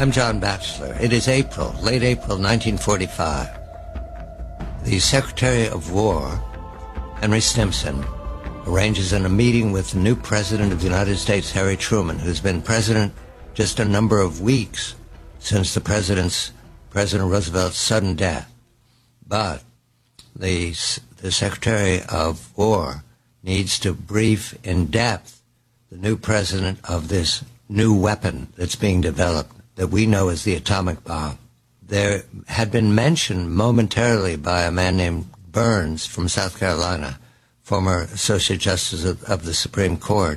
I'm John Batchelor. It is April, late April 1945. The Secretary of War, Henry Stimson, arranges a meeting with the new President of the United States, Harry Truman, who's been president just a number of weeks since President Roosevelt's sudden death. But the Secretary of War needs to brief in depth the new president of this new weapon that's being developed that we know as the atomic bomb. There had been mentioned momentarily by a man named Burns from South Carolina, former Associate Justice of the Supreme Court,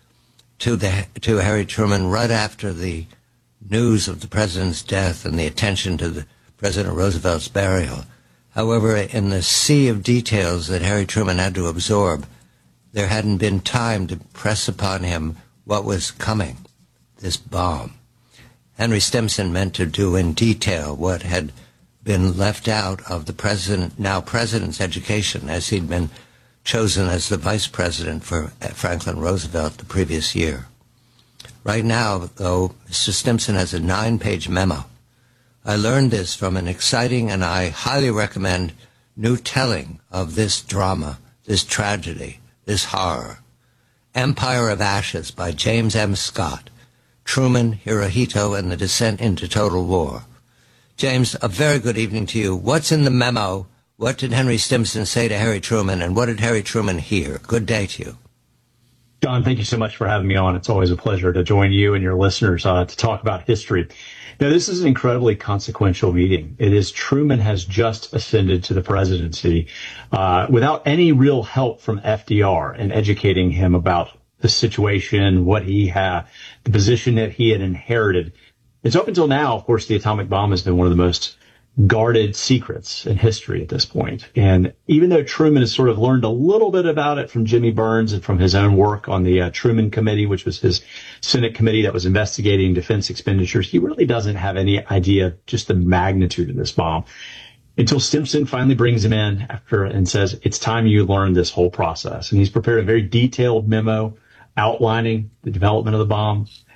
to Harry Truman right after the news of the president's death and the attention to President Roosevelt's burial. However, in the sea of details that Harry Truman had to absorb, there hadn't been time to press upon him what was coming, this bomb. Henry Stimson meant to do in detail what had been left out of the now president's education, as he'd been chosen as the vice president for Franklin Roosevelt the previous year. Right now, though, Mr. Stimson has a 9-page memo. I learned this from an exciting and I highly recommend new telling of this drama, this tragedy, this horror. Empire of Ashes by James M. Scott. Truman, Hirohito, and the Descent into Total War. James, a very good evening to you. What's in the memo? What did Henry Stimson say to Harry Truman, and what did Harry Truman hear? Good day to you. John, thank you so much for having me on. It's always a pleasure to join you and your listeners to talk about history. Now, this is an incredibly consequential meeting. It is Truman has just ascended to the presidency without any real help from FDR in educating him about the situation, what he had, the position that he had inherited. It's up until now, of course, the atomic bomb has been one of the most guarded secrets in history at this point. And even though Truman has sort of learned a little bit about it from Jimmy Burns and from his own work on the Truman Committee, which was his Senate committee that was investigating defense expenditures, he really doesn't have any idea of just the magnitude of this bomb until Stimson finally brings him in and says, it's time you learn this whole process. And he's prepared a very detailed memo outlining the development of the bomb,